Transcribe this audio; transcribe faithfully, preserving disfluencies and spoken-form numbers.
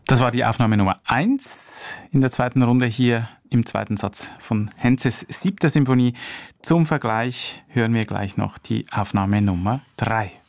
Das war die Aufnahme Nummer eins in der zweiten Runde hier im zweiten Satz von Henzes siebter Symphonie. Zum Vergleich hören wir gleich noch die Aufnahme Nummer drei.